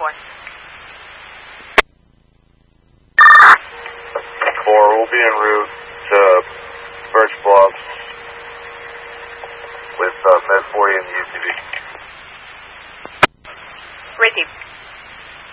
4, we'll be en route to Birch Bluffs with Med 40 and the UTV. Great team.